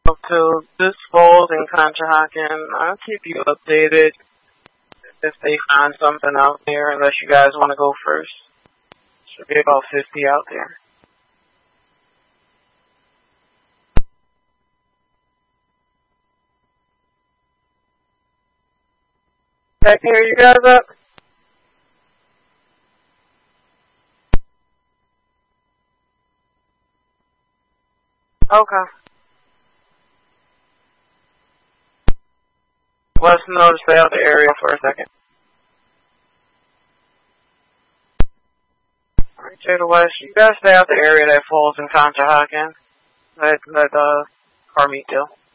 So this falls in Conshohocken. I'll keep you updated if they find something out there, unless you guys want to go first. Should be about 50 out there. I can hear you guys up. Okay. Let us know to stay out the area for a second. Alright, Jada West, you guys stay out the area that falls in Conshohocken. Let Carmeet deal.